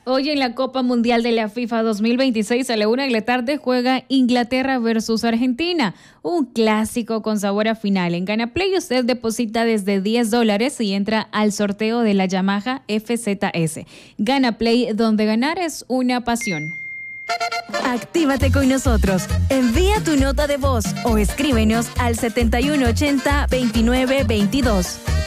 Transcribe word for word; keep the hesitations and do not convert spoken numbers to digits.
Hoy en la Copa Mundial de la FIFA dos mil veintiséis a la una de la tarde juega Inglaterra versus Argentina. Un clásico con sabor a final. En Ganaplay usted deposita desde diez dólares y entra al sorteo de la Yamaha F Z S. Ganaplay, donde ganar es una pasión. Actívate con nosotros. Envía tu nota de voz o escríbenos al setenta y uno ochenta, veintinueve veintidós.